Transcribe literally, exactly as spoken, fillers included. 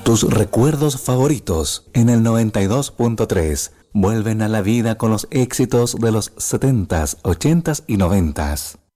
Tus recuerdos favoritos en el noventa y dos punto tres vuelven a la vida con los éxitos de los setentas, ochentas y noventas.